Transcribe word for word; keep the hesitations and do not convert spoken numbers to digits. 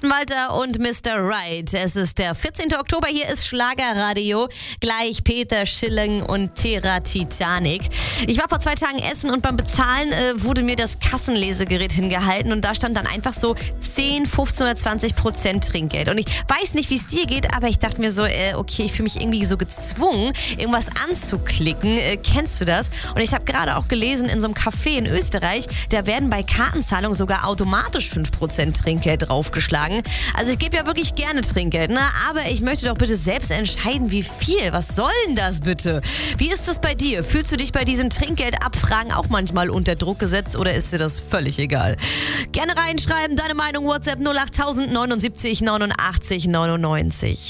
Carsten Walter und Mister Right. Es ist der vierzehnten Oktober, hier ist Schlagerradio. Gleich Peter Schilling und Terra Titanic. Ich war vor zwei Tagen essen und beim Bezahlen äh, wurde mir das Kassenlesegerät hingehalten und da stand dann einfach so zehn, fünfzehn oder zwanzig Prozent Trinkgeld. Und ich weiß nicht, wie es dir geht, aber ich dachte mir so, äh, okay, ich fühle mich irgendwie so gezwungen, irgendwas anzuklicken. Äh, kennst du das? Und ich habe gerade auch gelesen, in so einem Café in Österreich, da werden bei Kartenzahlung sogar automatisch fünf Prozent Trinkgeld draufgeschlagen. Also ich gebe ja wirklich gerne Trinkgeld, ne? Aber ich möchte doch bitte selbst entscheiden, wie viel. Was soll denn das bitte? Wie ist das bei dir? Fühlst du dich bei diesen Trinkgeldabfragen auch manchmal unter Druck gesetzt oder ist dir das völlig egal? Gerne reinschreiben, deine Meinung, WhatsApp null acht null null neunundsiebzig neunundachtzig neunundneunzig.